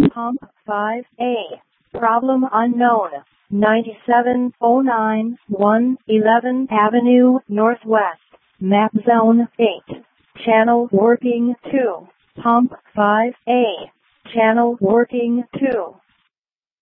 Pump 5A. Problem unknown. 9709 111 Avenue Northwest. Map Zone 8. Channel working 2. Pump 5A. Channel working 2.